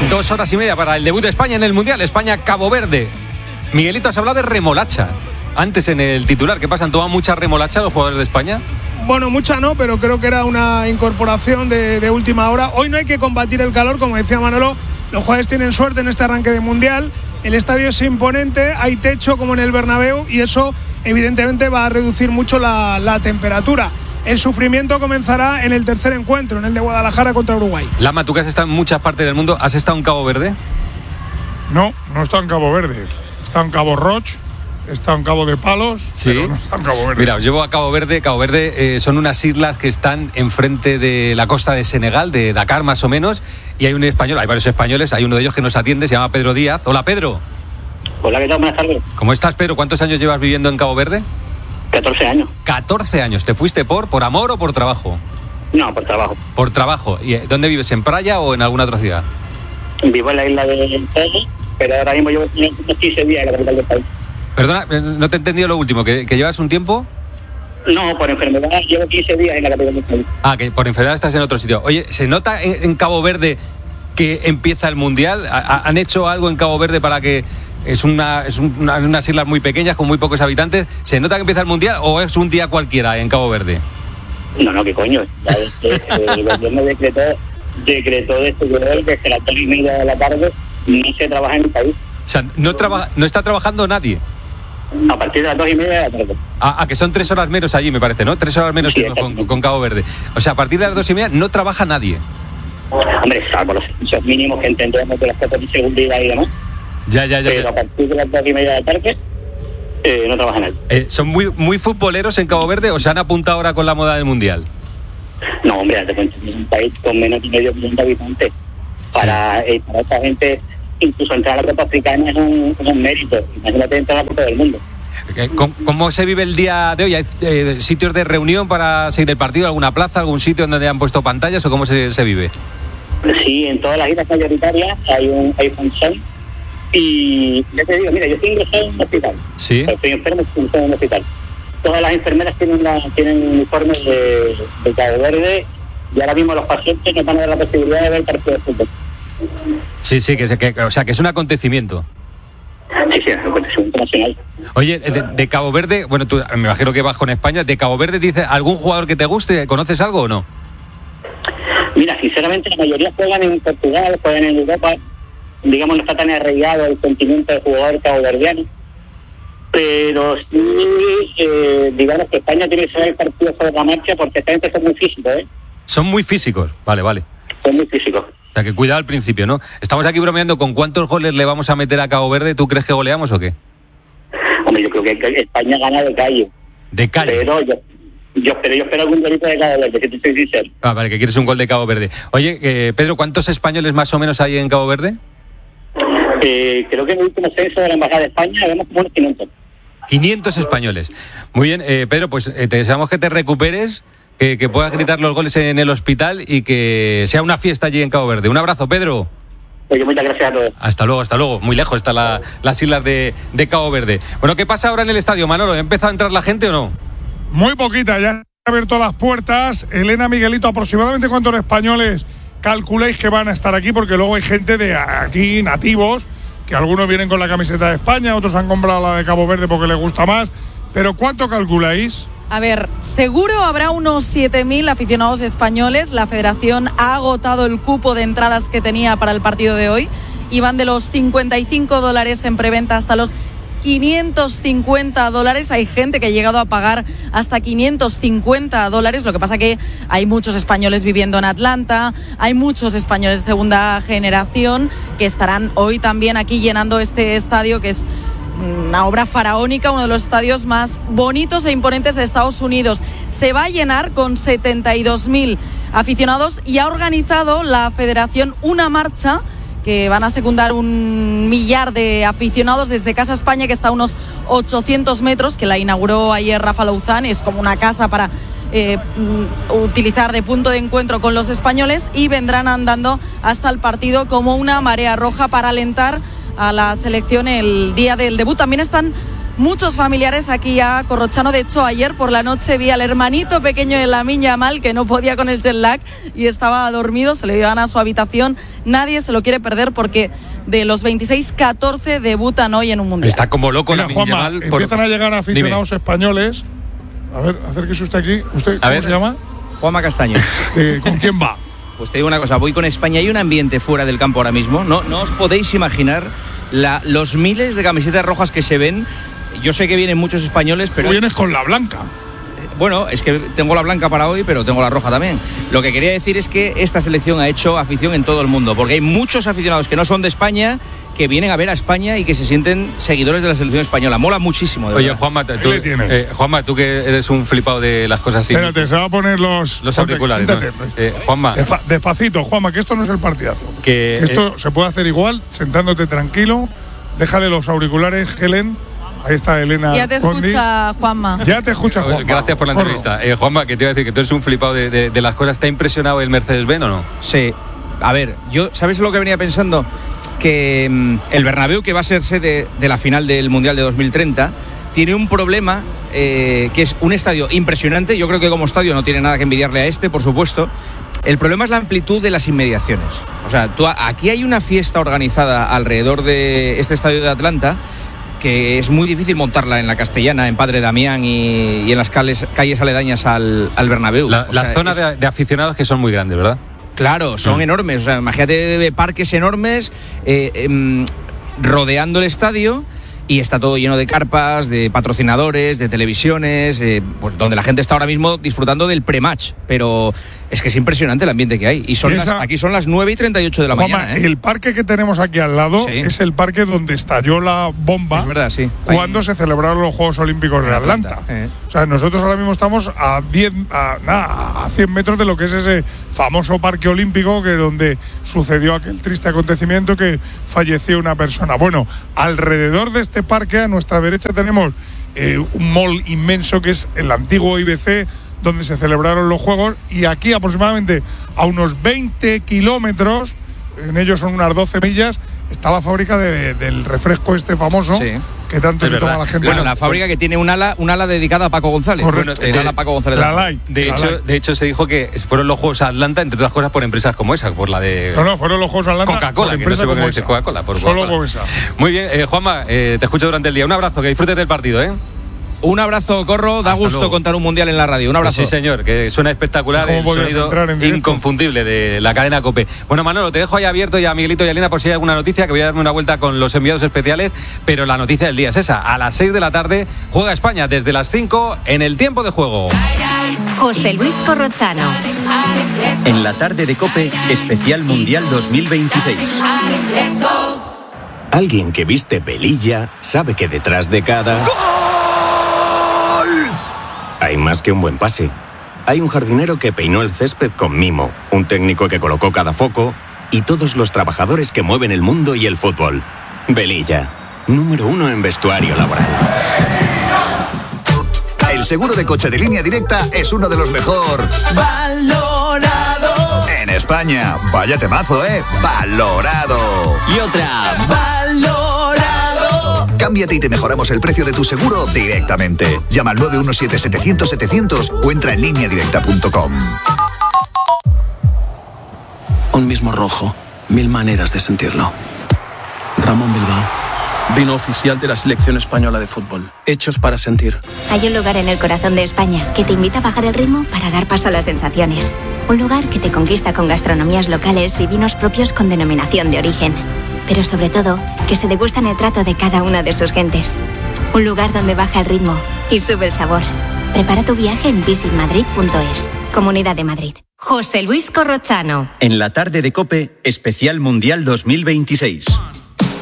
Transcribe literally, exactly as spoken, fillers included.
Dos horas y media para el debut de España en el Mundial. España-Cabo Verde. Miguelito, has hablado de remolacha antes en el titular. ¿Qué pasa? ¿Han tomado mucha remolacha los jugadores de España? Bueno, mucha no, pero creo que era una incorporación de, de última hora. Hoy no hay que combatir el calor, como decía Manolo. Los jugadores tienen suerte en este arranque de Mundial. El estadio es imponente, hay techo como en el Bernabéu y eso evidentemente va a reducir mucho la, la temperatura. El sufrimiento comenzará en el tercer encuentro, en el de Guadalajara contra Uruguay. Lama, tú que has estado en muchas partes del mundo, ¿has estado en Cabo Verde? No, no he estado en Cabo Verde. He estado en Cabo Roch, he estado en Cabo de Palos, ¿sí? Pero no he estado en Cabo Verde. Mira, os llevo a Cabo Verde. Cabo Verde eh, son unas islas que están enfrente de la costa de Senegal, de Dakar más o menos, y hay un español, hay varios españoles, hay uno de ellos que nos atiende, se llama Pedro Díaz. Hola, Pedro. Hola, ¿qué tal? Buenas tardes. ¿Cómo estás, Pedro? ¿Cuántos años llevas viviendo en Cabo Verde? catorce años. catorce años. ¿Te fuiste por, por amor o por trabajo? No, por trabajo. Por trabajo. ¿Y dónde vives? ¿En Praia o en alguna otra ciudad? Vivo en la isla de Todo, pero ahora mismo llevo quince días en la capital del país. Perdona, no te he entendido lo último, ¿que, que llevas un tiempo? No, por enfermedad llevo quince días en la capital del país. Ah, que por enfermedad estás en otro sitio. Oye, ¿se nota en, en Cabo Verde que empieza el Mundial? ¿Ha, ¿Han hecho algo en Cabo Verde para que... Es, una, es una, unas islas muy pequeñas con muy pocos habitantes? ¿Se nota que empieza el Mundial o es un día cualquiera en Cabo Verde? No, no, ¿qué coño? El gobierno decretó, decretó este gobierno que desde las dos y media de la tarde no se trabaja en el país. O sea, no, traba, no está trabajando nadie. A partir de las dos y media de la tarde. Ah, ah, que son tres horas menos allí, me parece, ¿no? Tres horas menos Sí, que con, con Cabo Verde. O sea, a partir de las dos y media no trabaja nadie. Hombre, salvo los servicios mínimos que entendemos de las cosas de seguridad y demás. Ya, ya, ya. Pero ya. a partir de las dos y media de la tarde eh, no trabaja nadie. Eh, ¿Son muy, muy futboleros en Cabo Verde o se han apuntado ahora con la moda del Mundial? No, hombre, te cuento, es un país con menos de medio millón de habitantes. Para, sí. eh, para esta gente, incluso entrar a la Copa Africana es un, es un mérito. Imagínate entrar a la Copa del Mundo. ¿Cómo, ¿Cómo se vive el día de hoy? ¿Hay eh, sitios de reunión para seguir el partido? ¿Alguna plaza, algún sitio donde han puesto pantallas o cómo se, se vive? Sí, en todas las islas mayoritarias hay un hay función. Y ya te digo, mira, yo estoy ingresado en un hospital. Sí. Estoy enfermo, estoy ingresado en un hospital. Todas las enfermeras tienen, la, tienen uniformes de, de Cabo Verde y ahora mismo los pacientes nos van a dar la posibilidad de ver el partido de fútbol. Sí, sí, que, que, o sea, que es un acontecimiento. Sí, sí, es un acontecimiento nacional. Oye, de, de Cabo Verde, bueno, tú me imagino que vas con España, ¿de Cabo Verde dice algún jugador que te guste? ¿Conoces algo o no? Mira, sinceramente la mayoría juegan en Portugal, juegan en Europa. Digamos, no está tan arraigado el sentimiento del jugador caboverdiano, pero sí, eh, digamos que España tiene que ser el partido sobre la marcha porque esta gente son muy físicos, ¿eh? Son muy físicos, vale, vale. Son muy físicos. O sea, que cuidado al principio, ¿no? Estamos aquí bromeando con cuántos goles le vamos a meter a Cabo Verde. ¿Tú crees que goleamos o qué? Hombre, yo creo que España gana de calle. De calle. Pero yo, yo, pero yo espero algún golito de Cabo Verde, si te soy sincero. Ah, vale, que quieres un gol de Cabo Verde. Oye, eh, Pedro, ¿cuántos españoles más o menos hay en Cabo Verde? Eh, creo que en el último censo de la Embajada de España vemos como unos quinientos. quinientos españoles. Muy bien, eh, Pedro, pues eh, te deseamos que te recuperes, que, que puedas gritar los goles en el hospital y que sea una fiesta allí en Cabo Verde. Un abrazo, Pedro. Oye, muchas gracias a todos. Hasta luego, hasta luego. Muy lejos están la, las islas de, de Cabo Verde. Bueno, ¿qué pasa ahora en el estadio, Manolo? ¿Ha empezado a entrar la gente o no? Muy poquita, ya han abierto las puertas. Elena, Miguelito, ¿aproximadamente cuántos españoles calculáis que van a estar aquí? Porque luego hay gente de aquí, nativos, que algunos vienen con la camiseta de España, otros han comprado la de Cabo Verde porque les gusta más. Pero ¿cuánto calculáis? A ver, seguro habrá unos siete mil aficionados españoles. La federación ha agotado el cupo de entradas que tenía para el partido de hoy y van de los cincuenta y cinco dólares en preventa hasta los quinientos cincuenta dólares. Hay gente que ha llegado a pagar hasta quinientos cincuenta dólares. Lo que pasa que hay muchos españoles viviendo en Atlanta, hay muchos españoles de segunda generación que estarán hoy también aquí llenando este estadio, que es una obra faraónica, uno de los estadios más bonitos e imponentes de Estados Unidos. Se va a llenar con setenta y dos mil aficionados y ha organizado la federación una marcha que van a secundar un millar de aficionados desde Casa España, que está a unos ochocientos metros, que la inauguró ayer Rafa Louzán. Es como una casa para eh, utilizar de punto de encuentro con los españoles, y vendrán andando hasta el partido como una marea roja para alentar a la selección el día del debut. También están muchos familiares aquí a Corrochano. De hecho, ayer por la noche vi al hermanito pequeño de Lamine Yamal que no podía con el jet lag y estaba dormido, se le llevan a su habitación. Nadie se lo quiere perder porque de los veintiséis, catorce debutan hoy en un mundial. Está como loco Mira, Lamine Juanma, Yamal. empiezan por... a llegar aficionados Dime. españoles. A ver, acérquese usted aquí. ¿Usted A cómo ver. se llama? Juanma Castaño. Eh, ¿Con quién va? Pues te digo una cosa, voy con España. Hay un ambiente fuera del campo ahora mismo. No, no os podéis imaginar la, los miles de camisetas rojas que se ven. Yo sé que vienen muchos españoles, pero... Tú vienes con la blanca. Bueno, es que tengo la blanca para hoy, pero tengo la roja también. Lo que quería decir es que esta selección ha hecho afición en todo el mundo, porque hay muchos aficionados que no son de España, que vienen a ver a España y que se sienten seguidores de la selección española. Mola muchísimo, de Oye, verdad. Juanma, tú, Ahí le tienes. eh, Juanma, tú que eres un flipado de las cosas así. Espérate, se va a poner los, Los ponte, auriculares, ¿no? siéntate. Eh, Juanma. Despa- despacito, Juanma, que esto no es el partidazo. Que, Que esto se puede hacer igual, sentándote tranquilo. Déjale los auriculares, Helen. Ahí está Elena. Ya te Condi. escucha Juanma. Ya te escucha, Juanma. Gracias por la Corro. entrevista. Eh, Juanma, que te iba a decir que tú eres un flipado de, de, de las cosas. ¿Te ha impresionado el Mercedes-Benz o no? Sí. A ver, yo, ¿sabes lo que venía pensando? Que mmm, el Bernabéu, que va a ser sede de la final del Mundial de dos mil treinta, tiene un problema, eh, que es un estadio impresionante. Yo creo que como estadio no tiene nada que envidiarle a este, por supuesto. El problema es la amplitud de las inmediaciones. O sea, tú, aquí hay una fiesta organizada alrededor de este estadio de Atlanta que es muy difícil montarla en la Castellana, en Padre Damián y, y en las calles, calles aledañas al, al Bernabéu. La, O las sea, zonas es- de, de aficionados que son muy grandes, ¿verdad? Claro, son Mm. enormes. O sea, imagínate parques enormes eh, em, rodeando el estadio y está todo lleno de carpas, de patrocinadores, de televisiones, eh, pues donde la gente está ahora mismo disfrutando del pre-match. Pero es que es impresionante el ambiente que hay. Y son Esa- las, aquí son las nueve y treinta y ocho de la Juanma, mañana. ¿eh? el parque que tenemos aquí al lado Sí. es el parque donde estalló la bomba Es verdad, sí. cuando Ahí- se celebraron los Juegos Olímpicos de En Atlanta. Atlanta, eh. O sea, nosotros ahora mismo estamos a diez, a, nada, a cien metros de lo que es ese famoso parque olímpico que donde sucedió aquel triste acontecimiento que falleció una persona. Bueno, alrededor de este parque, a nuestra derecha tenemos eh, un mall inmenso que es el antiguo I B C, donde se celebraron los Juegos, y aquí aproximadamente a unos veinte kilómetros, en ellos son unas doce millas, está la fábrica de- del refresco este famoso, Sí. que tanto Es se toma verdad. la gente. Bueno, la fábrica que tiene un ala, un ala dedicada a Paco González. Correcto. El De- ala Paco González. la Light. De la hecho, Light. de hecho, se dijo que fueron los Juegos Atlanta, entre otras cosas, por empresas como esa, por la de No, no, fueron los Juegos Atlanta. Coca-Cola, por que no empresa sé por qué como no dice esa. Coca-Cola. Por Solo Coca-Cola. por esa. Muy bien, eh, Juanma, eh, te escucho durante el día. Un abrazo, que disfrutes del partido, ¿eh? Un abrazo, Corro. Da Hasta gusto luego. contar un mundial en la radio. Un abrazo. Sí, señor, que suena espectacular, ¿Cómo el podías sonido entrar en directo? inconfundible de la cadena COPE. Bueno, Manolo, te dejo ahí abierto ya a Miguelito y a Elena por si hay alguna noticia, que voy a darme una vuelta con los enviados especiales, pero la noticia del día es esa. A las seis de la tarde juega España desde las cinco en el tiempo de juego. José Luis Corrochano. En la tarde de COPE, especial Mundial dos mil veintiséis. Alguien que viste pelilla sabe que detrás de cada... hay más que un buen pase. Hay un jardinero que peinó el césped con mimo, un técnico que colocó cada foco y todos los trabajadores que mueven el mundo y el fútbol. Velilla, número uno en vestuario laboral. El seguro de coche de Línea Directa es uno de los mejor valorado en España. Vaya temazo, ¿eh? Valorado. Y otra... Valorado. Cámbiate y te mejoramos el precio de tu seguro directamente. Llama al nueve uno siete, setecientos, setecientos o entra en línea directa punto com. Un mismo rojo, mil maneras de sentirlo. Ramón Bilbao, vino oficial de la selección española de fútbol. Hechos para sentir. Hay un lugar en el corazón de España que te invita a bajar el ritmo para dar paso a las sensaciones. Un lugar que te conquista con gastronomías locales y vinos propios con denominación de origen. Pero sobre todo, que se degustan el trato de cada una de sus gentes. Un lugar donde baja el ritmo y sube el sabor. Prepara tu viaje en visit madrid punto es. Comunidad de Madrid. José Luis Corrochano. En la tarde de COPE, especial Mundial dos mil veintiséis.